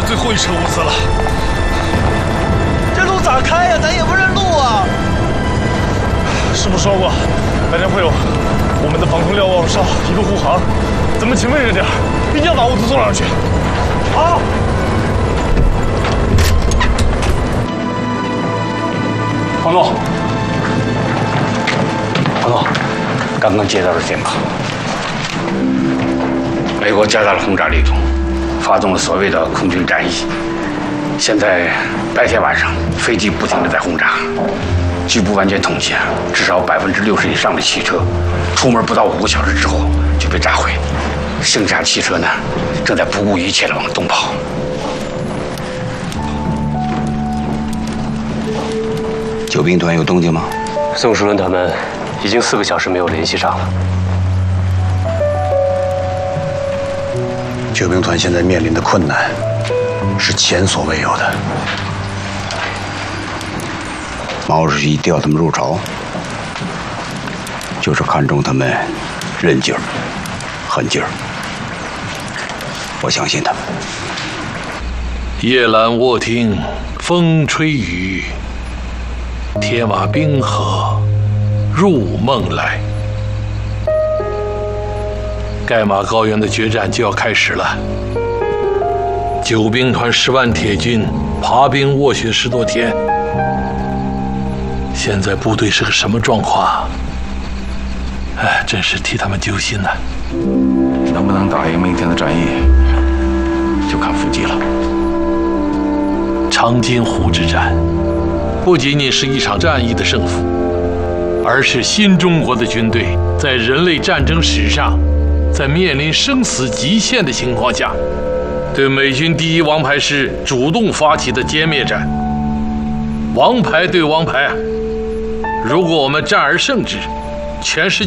最后一车物资了。 这路咋开呀？咱也不认路啊！ 师傅说过，白天会有我们的防空瞭望哨一个护航，咱们勤奋着点，一定要把物资送上去。好。 黄总，黄总，刚刚接到的电报，美国加大了轰炸力度，发动了所谓的空军战役。现在白天晚上飞机不停地在轰炸，据不完全统计，至少60%以上的汽车，出门不到5个小时之后就被炸毁，剩下汽车呢，正在不顾一切地往东跑。 救兵团有动静吗？ 宋书伦他们已经4个小时没有联系上了。 救兵团现在面临的困难是前所未有的。毛主席调他们入朝，就是看中他们韧劲儿、狠劲儿。我相信他们。 夜阑卧听风吹雨，铁马冰河入梦来。盖马高原的决战就要开始了。救兵团10万铁军爬冰卧雪10多天，现在部队是个什么状况？哎，真是替他们揪心呐！ 能不能打赢明天的战役，就看伏击了。 长津湖之战，不仅仅是一场战役的胜负，而是新中国的军队在人类战争史上，在面临生死极限的情况下，对美军第1王牌师主动发起的歼灭战。王牌对王牌啊！如果我们战而胜之，全世界